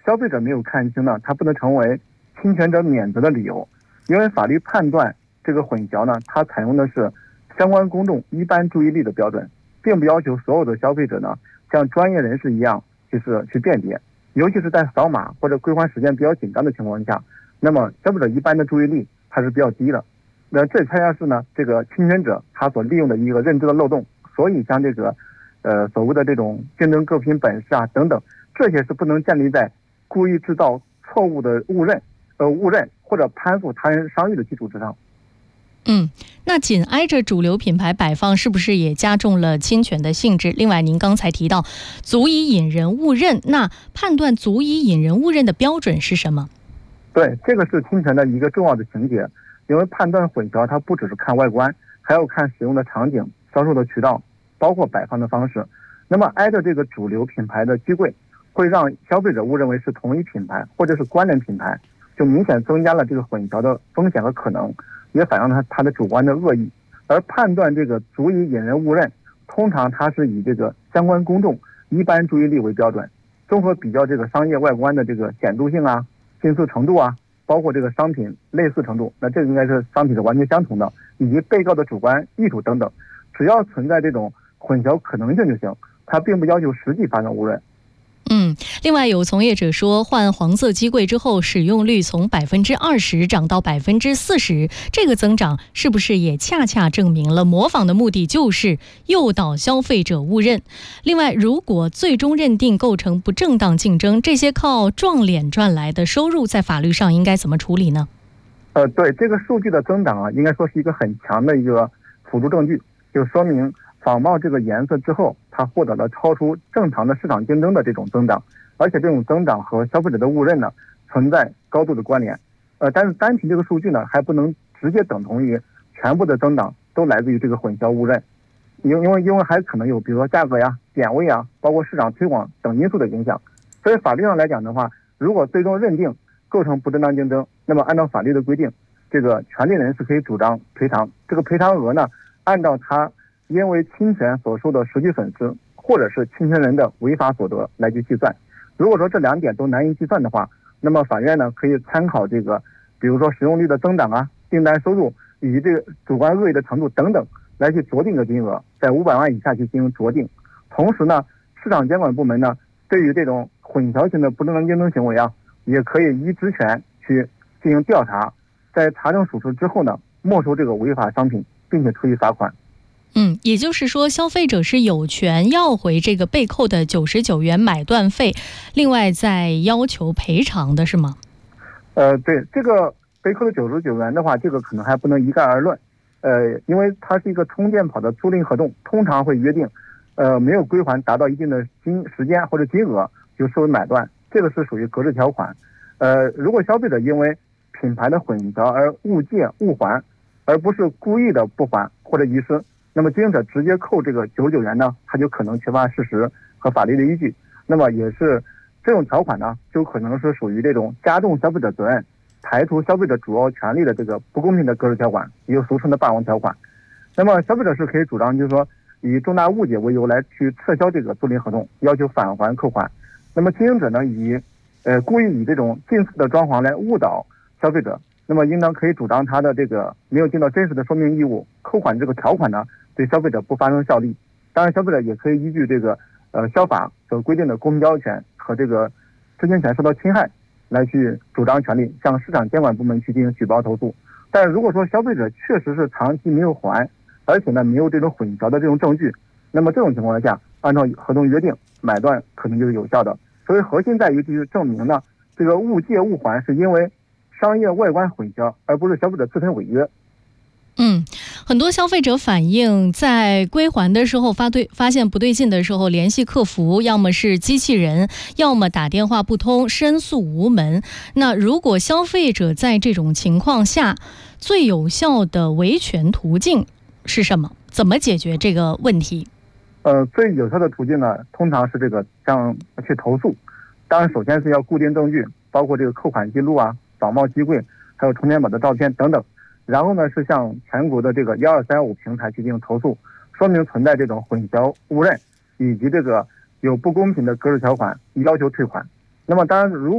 消费者没有看清呢，它不能成为侵权者免责的理由，因为法律判断这个混淆呢，它采用的是相关公众一般注意力的标准，并不要求所有的消费者呢像专业人士一样就是去辨别，尤其是在扫码或者归还时间比较紧张的情况下，那么消费者一般的注意力还是比较低的。那这恰恰是呢这个侵权者他所利用的一个认知的漏洞，所以像这个所谓的这种竞争各凭本事啊等等，这些是不能建立在故意制造错误的误认或者攀附他人商誉的基础之上。 那紧挨着主流品牌摆放，是不是也加重了侵权的性质？另外，您刚才提到足以引人误认，那判断足以引人误认的标准是什么？ 对，这个是侵权的一个重要的情节，因为判断混淆，它不只是看外观，还要看使用的场景、销售的渠道，包括摆放的方式。那么挨着这个主流品牌的机柜，会让消费者误认为是同一品牌或者是关联品牌，就明显增加了这个混淆的风险和可能，也反映了他的主观的恶意。而判断这个足以引人误认，通常它是以这个相关公众一般注意力为标准，综合比较这个商业外观的这个显著性啊、近似程度啊，包括这个商品类似程度，那这个应该是商品是完全相同的，以及被告的主观意图等等，只要存在这种混淆可能性就行，它并不要求实际发生误认。 另外有从业者说，换黄色机柜之后，使用率从20%涨到40%，这个增长是不是也恰恰证明了模仿的目的就是诱导消费者误认？另外，如果最终认定构成不正当竞争，这些靠撞脸赚来的收入，在法律上应该怎么处理呢？ 对，这个数据的增长啊，应该说是一个很强的一个辅助证据，就说明仿冒这个颜色之后，它获得了超出正常的市场竞争的这种增长，而且这种增长和消费者的误认呢存在高度的关联。但是单凭这个数据呢，还不能直接等同于全部的增长都来自于这个混淆误认，因为还可能有比如说价格呀、点位啊，包括市场推广等因素的影响。所以法律上来讲的话，如果最终认定构成不正当竞争，那么按照法律的规定，这个权利人是可以主张赔偿，这个赔偿额呢，按照他因为侵权所受的实际损失，或者是侵权人的违法所得来去计算。如果说这两点都难以计算的话，那么法院呢可以参考这个，比如说使用率的增长啊、订单收入以及这个主观恶意的程度等等，来去酌定的金额，在500万以下去进行酌定。同时呢，市场监管部门呢，对于这种混淆型的不正当竞争行为啊，也可以依职权去进行调查，在查证属实之后呢，没收这个违法商品，并且处以罚款。 也就是说，消费者是有权要回这个被扣的99元买断费，另外再要求赔偿的是吗？ 对，这个被扣的99元的话，这个可能还不能一概而论。因为它是一个充电宝的租赁合同，通常会约定，没有归还达到一定的时间或者金额就视为买断，这个是属于格式条款。如果消费者因为品牌的混淆而误借误还，而不是故意的不还或者遗失，那么经营者直接扣这个99元呢，他就可能缺乏事实和法律的依据。那么也是这种条款呢，就可能是属于这种加重消费者责任、排除消费者主要权利的这个不公平的格式条款，也有俗称的霸王条款。那么消费者是可以主张，就是说以重大误解为由来去撤销这个租赁合同，要求返还扣款。那么经营者呢，故意以这种近似的装潢来误导消费者，那么应当可以主张他的这个没有尽到真实的说明义务，扣款这个条款呢对消费者不发生效力。当然，消费者也可以依据这个消法所规定的公平交易权和这个知情权受到侵害来去主张权利，向市场监管部门去进行举报投诉。但是如果说消费者确实是长期没有还，而且呢没有这种混淆的这种证据，那么这种情况下，按照合同约定买断可能就是有效的。所以核心在于就是证明呢，这个误借误还是因为商业外观混淆，而不是消费者自身违约。 很多消费者反映，在归还的时候发现不对劲的时候，联系客服，要么是机器人，要么打电话不通，申诉无门。那如果消费者在这种情况下，最有效的维权途径是什么？怎么解决这个问题？ 最有效的途径呢，通常是这个像去投诉。当然，首先是要固定证据，包括这个扣款记录啊、仿冒机柜，还有充电宝的照片等等。然后呢，是向全国的这个12315平台去进行投诉，说明存在这种混淆误认，以及这个有不公平的格式条款，要求退款。那么当然，如